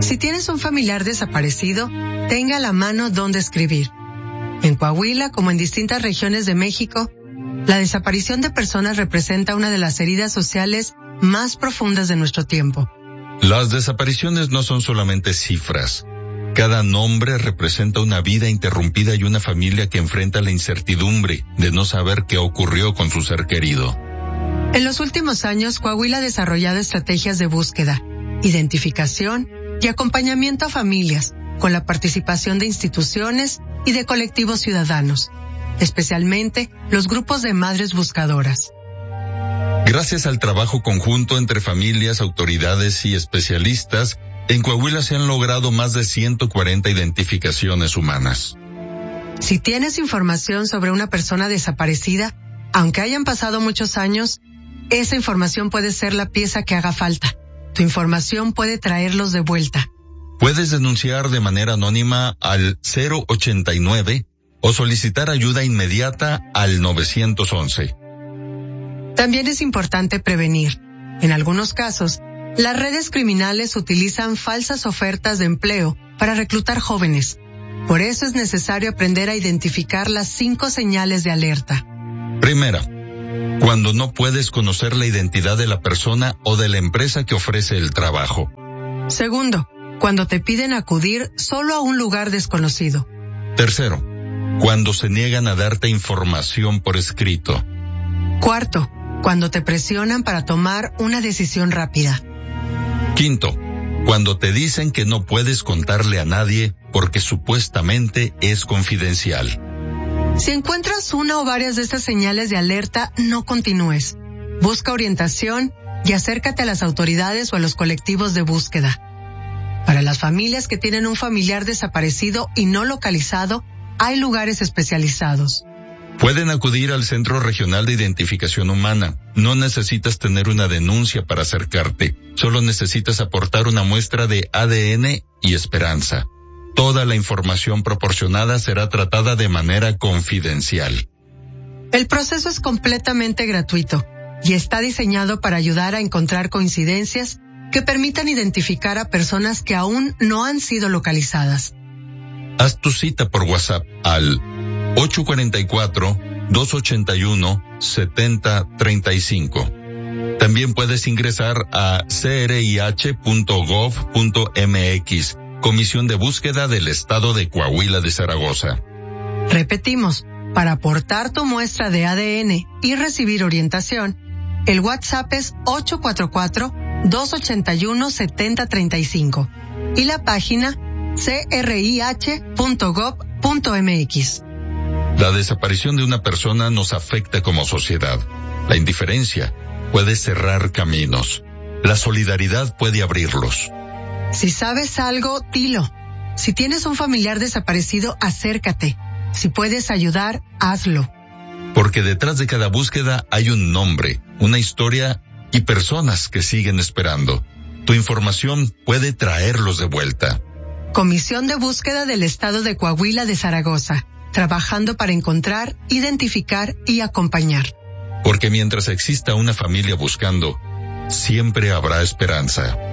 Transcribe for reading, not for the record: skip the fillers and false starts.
Si tienes un familiar desaparecido, tenga a la mano dónde escribir. En Coahuila, como en distintas regiones de México, la desaparición de personas representa una de las heridas sociales más profundas de nuestro tiempo. Las desapariciones no son solamente cifras. Cada nombre representa una vida interrumpida y una familia que enfrenta la incertidumbre de no saber qué ocurrió con su ser querido. En los últimos años, Coahuila ha desarrollado estrategias de búsqueda, identificación y acompañamiento a familias, con la participación de instituciones y de colectivos ciudadanos, especialmente los grupos de madres buscadoras. Gracias al trabajo conjunto entre familias, autoridades y especialistas, en Coahuila se han logrado más de 140 identificaciones humanas. Si tienes información sobre una persona desaparecida, aunque hayan pasado muchos años, esa información puede ser la pieza que haga falta. Tu información puede traerlos de vuelta. Puedes denunciar de manera anónima al 089 o solicitar ayuda inmediata al 911. También es importante prevenir. En algunos casos, las redes criminales utilizan falsas ofertas de empleo para reclutar jóvenes. Por eso es necesario aprender a identificar las 5 señales de alerta. Primera, cuando no puedes conocer la identidad de la persona o de la empresa que ofrece el trabajo. Segundo, cuando te piden acudir solo a un lugar desconocido. Tercero, cuando se niegan a darte información por escrito. Cuarto, cuando te presionan para tomar una decisión rápida. Quinto, cuando te dicen que no puedes contarle a nadie porque supuestamente es confidencial. Si encuentras una o varias de estas señales de alerta, no continúes. Busca orientación y acércate a las autoridades o a los colectivos de búsqueda. Para las familias que tienen un familiar desaparecido y no localizado, hay lugares especializados. Pueden acudir al Centro Regional de Identificación Humana. No necesitas tener una denuncia para acercarte. Solo necesitas aportar una muestra de ADN y esperanza. Toda la información proporcionada será tratada de manera confidencial. El proceso es completamente gratuito y está diseñado para ayudar a encontrar coincidencias que permitan identificar a personas que aún no han sido localizadas. Haz tu cita por WhatsApp al 844-281-7035. También puedes ingresar a crih.gov.mx, Comisión de Búsqueda del Estado de Coahuila de Zaragoza. Repetimos, para aportar tu muestra de ADN y recibir orientación, el WhatsApp es 844-281-7035 y la página crih.gov.mx. La desaparición de una persona nos afecta como sociedad. La indiferencia puede cerrar caminos. La solidaridad puede abrirlos. Si sabes algo, dilo. Si tienes un familiar desaparecido, acércate. Si puedes ayudar, hazlo. Porque detrás de cada búsqueda hay un nombre, una historia y personas que siguen esperando. Tu información puede traerlos de vuelta. Comisión de Búsqueda del Estado de Coahuila de Zaragoza, trabajando para encontrar, identificar y acompañar. Porque mientras exista una familia buscando, siempre habrá esperanza.